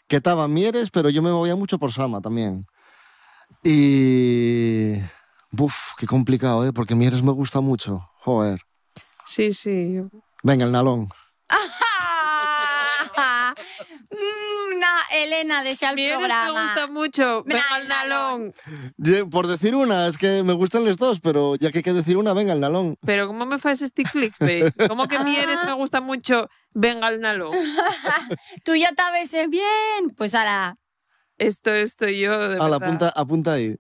que estaba Mieres, pero yo me movía mucho por Sama también. Y... qué complicado, ¿eh? Porque Mieres me gusta mucho. Joder. Sí, sí. Venga, el Nalón. Elena, deixa el Mieres programa. me gusta mucho. Venga al Nalón. Por decir una, es que me gustan los dos, pero ya que hay que decir una, venga, el Nalón. Pero ¿cómo me fas este clickbait? ¿Cómo que Mieres me gusta mucho? Venga al Nalón. Tú ya sabes bien. Pues ala. Esto yo, de la verdad. apunta ahí.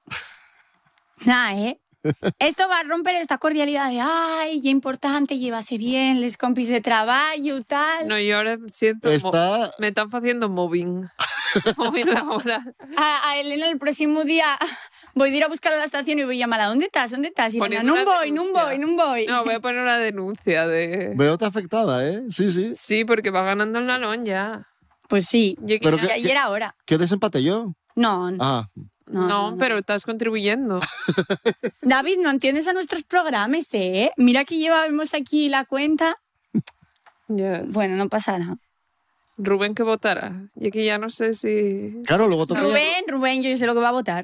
Nada, Esto va a romper esta cordialidad de ay, qué importante, llévase bien, les compis de trabajo y tal. No, yo ahora siento... me están haciendo mobbing. Mobbing laboral. A Elena el próximo día voy a ir a buscar a la estación y voy a llamarla. ¿Dónde estás? Y Elena, no voy. No, voy a poner una denuncia de... Veo-te afectada, ¿eh? Sí, sí. Sí, porque va ganando el Nalón ya. Pues sí. Pero ya era hora. ¿Qué desempate yo? No. No, pero estás contribuyendo. David, no entiendes a nuestros programas, ¿eh? Mira que llevamos aquí la cuenta. Yeah. Bueno, no pasa nada. Rubén, ¿qué votará? Y aquí ya no sé si... Claro, luego toca... Rubén, yo sé lo que va a votar.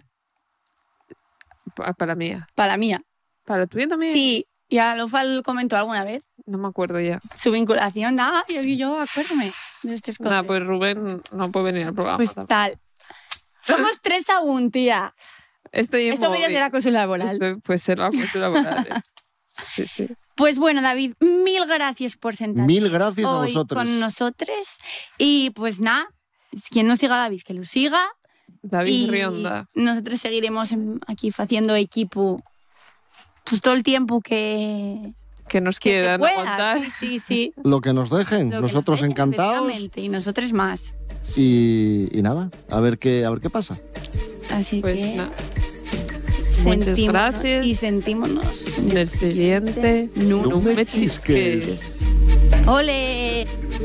Para mía. Para la mía. ¿Para la tuya también? Sí, ya lo comentó alguna vez. No me acuerdo ya. Su vinculación, nada, yo acuérdame de estas cosas. Nada, pues Rubén no puede venir al programa. Pues tal. Somos 3 aún, tía. Esto podría ser acoso laboral. Esto puede ser acoso laboral. Sí. Pues bueno, David, mil gracias por sentarte. Mil gracias a hoy vosotros. Con nosotros. Y pues nada, quien no siga a David, que lo siga. David Rionda. Nosotros seguiremos aquí haciendo equipo pues todo el tiempo que nos quieran aguantar. Sí. Lo que nos dejen. Nosotros encantados. Y nosotros más. Y nada, a ver qué pasa. Así pues que... nada. Muchas gracias. Y sentímonos en el siguiente. No me chisques. ¡Ole!